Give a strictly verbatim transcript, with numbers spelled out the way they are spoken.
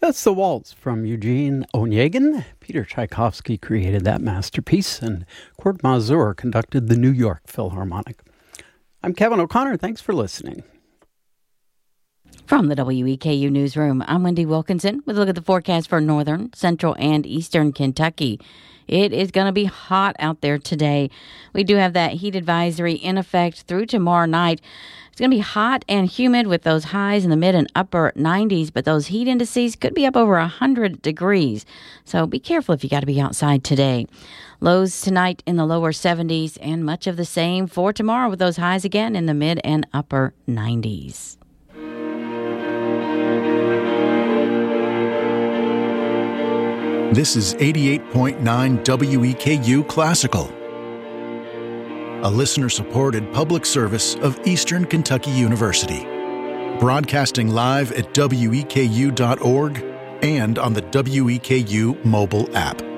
That's the waltz from Eugene Onegin. Peter Tchaikovsky created that masterpiece, and Kurt Mazur conducted the New York Philharmonic. I'm Kevin O'Connor. Thanks for listening. From the W E K U Newsroom, I'm Wendy Wilkinson with a look at the forecast for northern, central, and eastern Kentucky. It is going to be hot out there today. We do have that heat advisory in effect through tomorrow night. It's going to be hot and humid with those highs in the mid and upper nineties, but those heat indices could be up over one hundred degrees. So be careful if you got to be outside today. Lows tonight in the lower seventies, and much of the same for tomorrow with those highs again in the mid and upper nineties. This is eighty-eight point nine W E K U Classical, a listener-supported public service of Eastern Kentucky University, broadcasting live at W E K U dot org and on the W E K U mobile app.